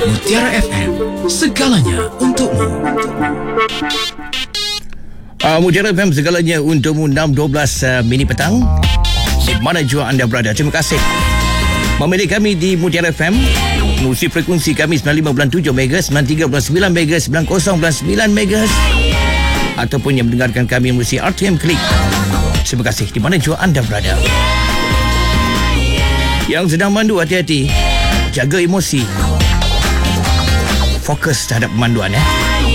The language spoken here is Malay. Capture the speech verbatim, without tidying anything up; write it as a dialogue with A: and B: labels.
A: Mutiara F M, segalanya untukmu.
B: Uh, Mutiara F M, segalanya untukmu. Enam dua belas uh, mini petang, di mana jua anda berada. Terima kasih memilih kami di Mutiara F M. Musi frekuensi kami sembilan lima tujuh megahertz, sembilan tiga sembilan megahertz, sembilan kosong sembilan megahertz, ataupun yang mendengarkan kami melalui R T M Klik. Terima kasih di mana jua anda berada. Yang sedang mandu, hati-hati, jaga emosi, fokus terhadap pemanduan eh.